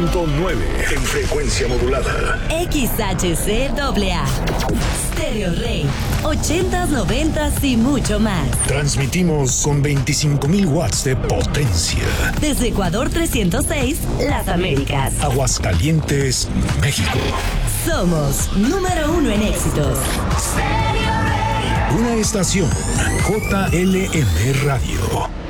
en frecuencia modulada. XHCAA. Stereo Rey. 80s, 90s y mucho más. Transmitimos con 25,000 watts de potencia. Desde Ecuador 306, Las Américas. Aguascalientes, México. Somos número 1 en éxitos. Una estación JLM Radio.